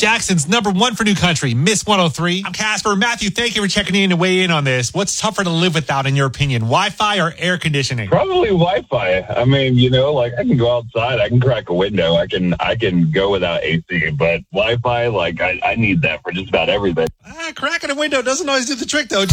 Jackson's number one for new country, Miss 103. I'm Casper. Matthew, thank you for checking in to weigh in on this. What's tougher to live without, in your opinion, Wi-Fi or air conditioning? Probably Wi-Fi. I mean, I can go outside, I can crack a window, I can go without AC, but Wi-Fi, I need that for just about everything. Cracking a window doesn't always do the trick, though.